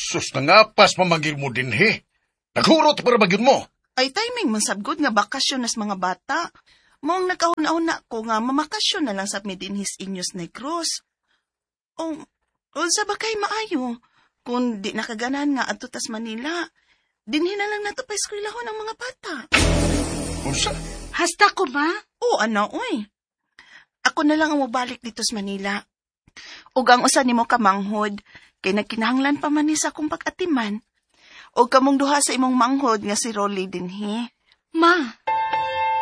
Sus na nga, pas mamagir mo din he. Naghurot para bagyon mo. Ay timing man sabgod nga bakasyon nas mga bata. Mong nagkahuna-una ko nga mamakasyon na lang sa Midinhis Inyos Negros. O sa ba kay maayo? Kung di nakaganan nga adto tas Manila, dinhi na lang nato pa eskwelahon ang mga bata. Unsa? Hasta ko ma? Oo, oy. Ako na lang ang mabalik dito sa Manila. Ug ang usa nimo ka manghod, kay nagkinahanglan pa man ni sa akong pag-atiman. Ug kamong duha sa imong manghod nga si Rolly dinhi. Ma,